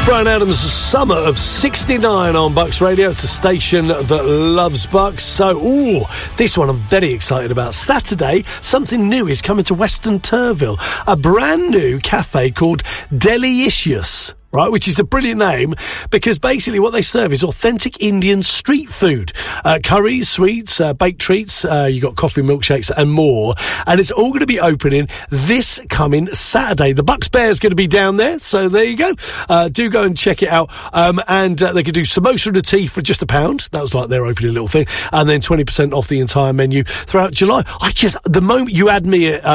Bryan Adams' Summer of 69 on Bucks Radio. It's a station that loves Bucks. So, this one I'm very excited about. Saturday, something new is coming to Western Turville. A brand new cafe called Delicious. Right, which is a brilliant name because basically what they serve is authentic Indian street food. Curries, sweets, baked treats, you got coffee, milkshakes and more. And it's all going to be opening this coming Saturday. The Bucks Bear's going to be down there, so there you go. Do go and check it out. And they could do samosa and a tea for just £1. That was like their opening little thing. And then 20% off the entire menu throughout July. The moment you add me